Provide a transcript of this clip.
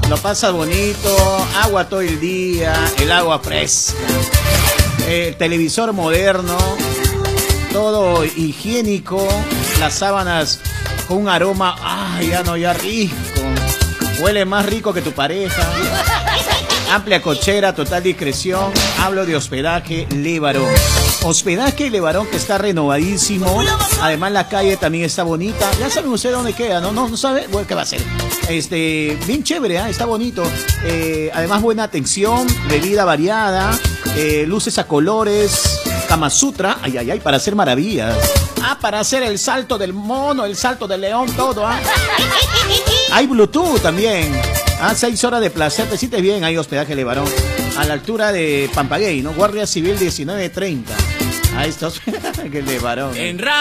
Lo pasa bonito, agua todo el día, el agua fresca, televisor moderno, todo higiénico, las sábanas con un aroma, ya rico, huele más rico que tu pareja. Amplia cochera, total discreción. Hablo de Hospedaje Levarón. Hospedaje Levarón, que está renovadísimo. Además la calle también está bonita. Ya saben ustedes dónde queda, ¿no? No sabe, bueno, ¿qué va a ser? Bien chévere, está bonito. Además buena atención, bebida variada, luces a colores, Kama Sutra, para hacer maravillas. Para hacer el salto del mono, el salto del león, todo, Hay Bluetooth también. 6 horas de placer, te sientes bien. Hay Hospedaje Levarón, a la altura de Pampaguey, ¿no? Guardia Civil 1930. Ahí está Hospedaje Levarón.